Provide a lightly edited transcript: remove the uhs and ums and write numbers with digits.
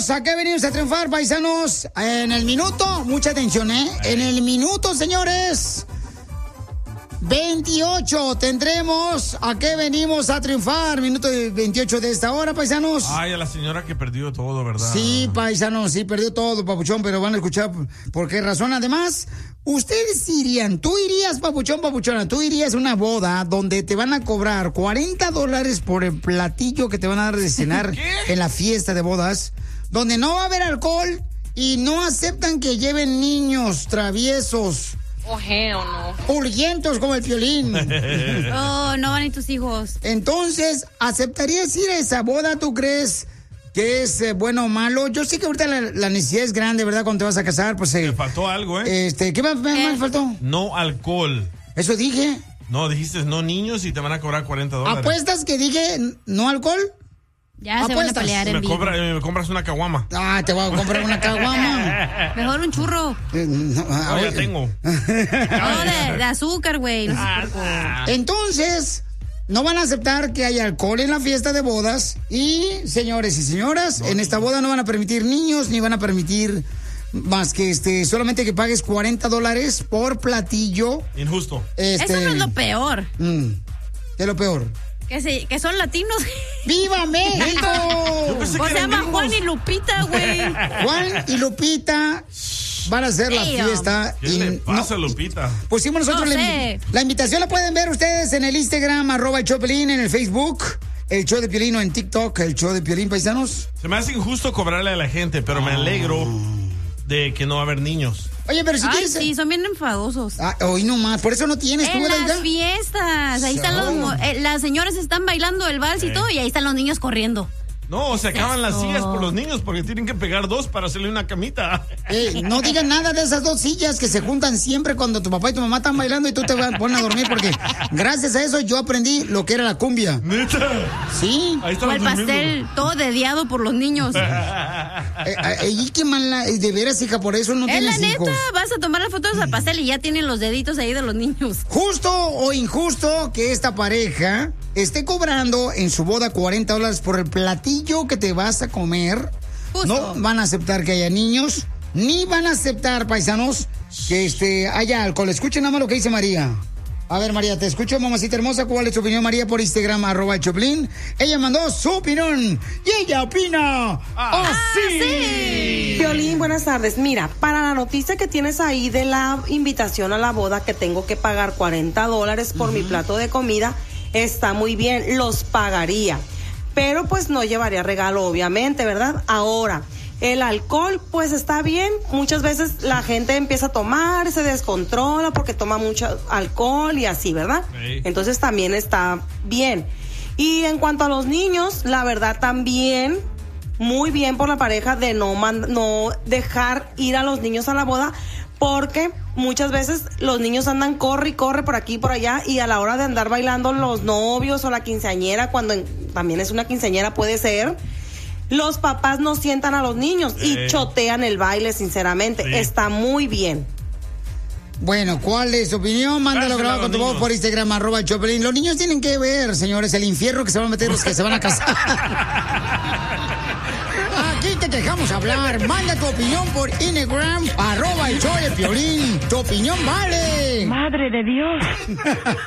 amigos, ¿a qué venimos a triunfar, paisanos? En el minuto, mucha atención, ¿eh? En el minuto, señores, 28 tendremos ¿a qué venimos a triunfar? Minuto 28 de esta hora, paisanos. Ay, a la señora que perdió todo, ¿verdad? Sí, paisanos, sí, perdió todo, papuchón, pero van a escuchar por qué razón. Además, ustedes irían, tú irías, papuchón, papuchona, tú irías a una boda donde te van a cobrar $40 por el platillo que te van a dar de cenar en la fiesta de bodas, donde no va a haber alcohol y no aceptan que lleven niños traviesos. Oh, hell no. Urgientos como el Piolín. Oh, no van ni tus hijos. Entonces, ¿aceptarías ir a esa boda, tú crees? ¿Que es bueno o malo? Yo sé que ahorita la necesidad es grande, ¿verdad? Cuando te vas a casar, pues... Te faltó algo, ¿eh? ¿Qué más faltó? No alcohol. ¿Eso dije? No, dijiste no niños y te van a cobrar $40. ¿Apuestas que dije no alcohol? Ya se van a pelear en vivo. Me compras una caguama. Ah, te voy a comprar una caguama. Mejor un churro. No, ya tengo. No, de azúcar, güey. Entonces... no van a aceptar que haya alcohol en la fiesta de bodas. Y, señores y señoras, en esta boda no van a permitir niños, ni van a permitir más que solamente que pagues $40 por platillo. Injusto. Eso no es lo peor. ¿Qué es lo peor? Que son latinos. ¡Viva México! O se llama Juan y Lupita, güey. Juan y Lupita van a hacer la fiesta. ¿Qué le pasa, Lupita? Pusimos nosotros la invitación, la pueden ver ustedes en el Instagram, @el_Piolín, en el Facebook, el show de Piolín, o en TikTok, el show de Piolín, paisanos. Se me hace injusto cobrarle a la gente, pero me alegro de que no va a haber niños. Oye, pero si quieres... sí, son bien enfadosos. Hoy nomás, por eso no tienes tú, en las fiestas, ahí están las señoras están bailando el vals y todo, y ahí están los niños corriendo. No, se acaban las sillas por los niños porque tienen que pegar dos para hacerle una camita. No digan nada de esas dos sillas que se juntan siempre cuando tu papá y tu mamá están bailando y tú te pones a dormir, porque gracias a eso yo aprendí lo que era la cumbia. ¿Neta? Sí. Ahí o el pastel todo dediado por los niños. Y qué mala, de veras, hija, por eso no tienes hijos. Es la neta, vas a tomar las fotos al pastel y ya tienen los deditos ahí de los niños. Justo o injusto que esta pareja esté cobrando en su boda $40 por el platillo que te vas a comer. Justo. No van a aceptar que haya niños, ni van a aceptar, paisanos, que haya alcohol. Escuchen nada más lo que dice María. A ver, María, te escucho, mamacita hermosa. ¿Cuál es tu opinión, María? Por Instagram, @Choplin. Ella mandó su opinión y ella opina así. Piolín, buenas tardes. Mira, para la noticia que tienes ahí de la invitación a la boda, que tengo que pagar $40 por mi plato de comida, está muy bien, los pagaría. Pero pues no llevaría regalo, obviamente, ¿verdad? Ahora, el alcohol, pues está bien. Muchas veces la gente empieza a tomar, se descontrola porque toma mucho alcohol y así, ¿verdad? Sí. Entonces también está bien. Y en cuanto a los niños, la verdad también, muy bien por la pareja de no dejar ir a los niños a la boda, porque muchas veces los niños andan corre y corre por aquí y por allá, y a la hora de andar bailando los novios o la quinceañera, cuando también es una quinceañera, puede ser, los papás no sientan a los niños y chotean el baile, sinceramente. Sí. Está muy bien. Bueno, ¿cuál es su opinión? Mándalo grabado con tu voz por Instagram, @Choplin. Los niños tienen que ver, señores, el infierno que se van a meter los que se van a casar. Aquí te dejamos hablar. Manda tu opinión por Instagram, @el show de Piolín. Tu opinión vale. Madre de Dios.